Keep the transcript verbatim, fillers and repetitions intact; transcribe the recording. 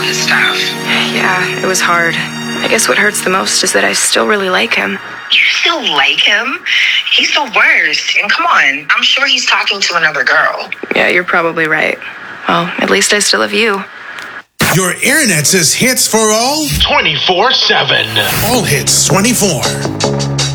his stuff. Yeah, it was hard. I guess what hurts the most is that I still really like him. You still like him? He's the worst. And come on, I'm sure he's talking to another girl. Yeah, you're probably right. Well, at least I still have you. Your internet says hits for all? twenty-four seven. All hits twenty-four.